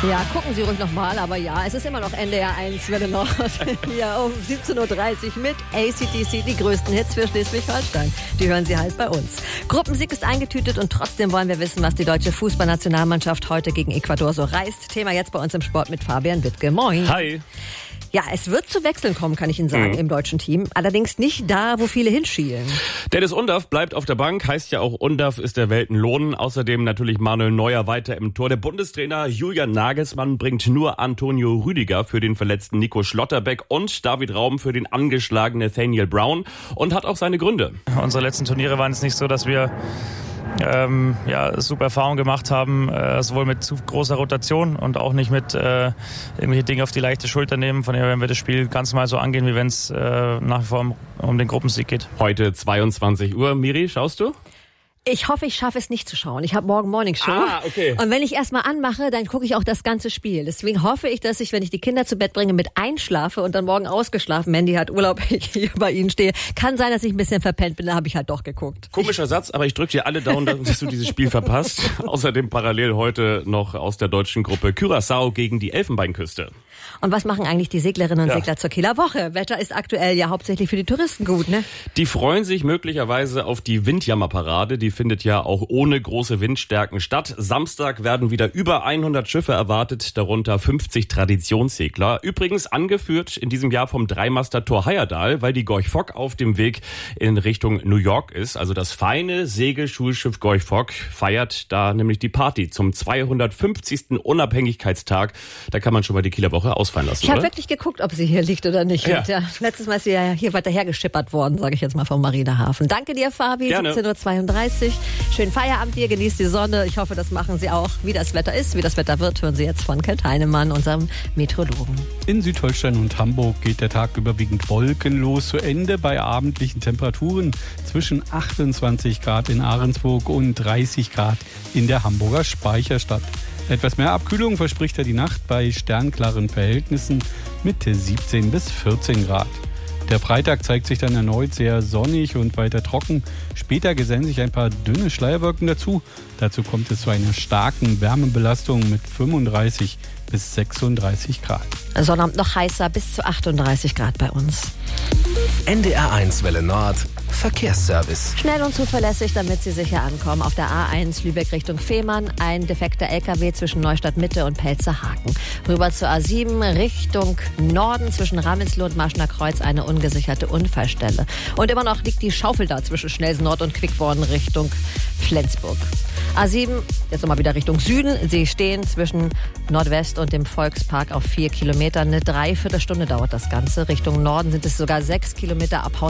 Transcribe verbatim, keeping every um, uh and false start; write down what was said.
Ja, gucken Sie ruhig nochmal, aber ja, es ist immer noch N D R eins Welle Nord. Hier um siebzehn Uhr dreißig mit A C D C, die größten Hits für Schleswig-Holstein. Die hören Sie halt bei uns. Gruppensieg ist eingetütet und trotzdem wollen wir wissen, was die deutsche Fußballnationalmannschaft heute gegen Ecuador so reißt. Thema jetzt bei uns im Sport mit Fabian Wittke. Moin. Hi. Ja, es wird zu Wechseln kommen, kann ich Ihnen sagen, mhm. im deutschen Team. Allerdings nicht da, wo viele hinschielen. Dennis Undaff bleibt auf der Bank, heißt ja auch Undaff ist der Weltenlohn. Außerdem natürlich Manuel Neuer weiter im Tor. Der Bundestrainer Julian Nagelsmann bringt nur Antonio Rüdiger für den verletzten Nico Schlotterbeck und David Raum für den angeschlagenen Nathaniel Brown und hat auch seine Gründe. Unsere letzten Turniere waren es nicht so, dass wir Ähm, ja, super Erfahrung gemacht haben, äh, sowohl mit zu großer Rotation und auch nicht mit äh, irgendwelche Dinge auf die leichte Schulter nehmen. Von daher werden wir das Spiel ganz mal so angehen, wie wenn es äh, nach wie vor um, um den Gruppensieg geht. Heute zweiundzwanzig Uhr. Miri, schaust du? Ich hoffe, ich schaffe es nicht zu schauen. Ich habe morgen Morning Show. Ah, okay. Und wenn ich erstmal anmache, dann gucke ich auch das ganze Spiel. Deswegen hoffe ich, dass ich, wenn ich die Kinder zu Bett bringe, mit einschlafe und dann morgen ausgeschlafen, Mandy hat Urlaub, ich hier bei Ihnen stehe. Kann sein, dass ich ein bisschen verpennt bin, da habe ich halt doch geguckt. Komischer Satz, aber ich drücke dir alle Daumen, dass du dieses Spiel verpasst. Außerdem parallel heute noch aus der deutschen Gruppe Curaçao gegen die Elfenbeinküste. Und was machen eigentlich die Seglerinnen und ja. Segler zur Kieler Woche? Wetter ist aktuell ja hauptsächlich für die Touristen gut, ne? Die freuen sich möglicherweise auf die Windjammerparade. Die findet ja auch ohne große Windstärken statt. Samstag werden wieder über hundert Schiffe erwartet, darunter fünfzig Traditionssegler. Übrigens angeführt in diesem Jahr vom Dreimaster Thor Heyerdahl, weil die Gorch Fock auf dem Weg in Richtung New York ist. Also das feine Segelschulschiff Gorch Fock feiert da nämlich die Party zum zweihundertfünfzigsten Unabhängigkeitstag. Da kann man schon mal die Kieler Woche ausfallen lassen, Ich habe oder? wirklich geguckt, ob sie hier liegt oder nicht. Ja. Und ja, letztes Mal ist sie ja hier weiter hergeschippert worden, sage ich jetzt mal vom Marinehafen. Danke dir, Fabi. Gerne. siebzehn Uhr zweiunddreißig. Schönen Feierabend dir, genießt die Sonne. Ich hoffe, das machen Sie auch. Wie das Wetter ist, wie das Wetter wird, hören Sie jetzt von Kelt Heinemann, unserem Meteorologen. In Südholstein und Hamburg geht der Tag überwiegend wolkenlos zu Ende bei abendlichen Temperaturen zwischen achtundzwanzig Grad in Ahrensburg und dreißig Grad in der Hamburger Speicherstadt. Etwas mehr Abkühlung verspricht er die Nacht bei sternklaren Verhältnissen mit siebzehn bis vierzehn Grad. Der Freitag zeigt sich dann erneut sehr sonnig und weiter trocken. Später gesellen sich ein paar dünne Schleierwolken dazu. Dazu kommt es zu einer starken Wärmebelastung mit fünfunddreißig bis sechsunddreißig Grad. Sonnabend noch heißer, bis zu achtunddreißig Grad bei uns. N D R eins Welle Nord Verkehrsservice. Schnell und zuverlässig, damit Sie sicher ankommen. Auf der A eins Lübeck Richtung Fehmarn ein defekter L K W zwischen Neustadt Mitte und Pelzerhaken. Rüber zur A sieben Richtung Norden zwischen Ramelsloh und Marschner Kreuz eine ungesicherte Unfallstelle. Und immer noch liegt die Schaufel da zwischen Schnelsen Nord und Quickborn Richtung Flensburg. A sieben, jetzt nochmal wieder Richtung Süden. Sie stehen zwischen Nordwest und dem Volkspark auf vier Kilometer. Eine Dreiviertelstunde dauert das Ganze. Richtung Norden sind es sogar sechs Kilometer ab Haus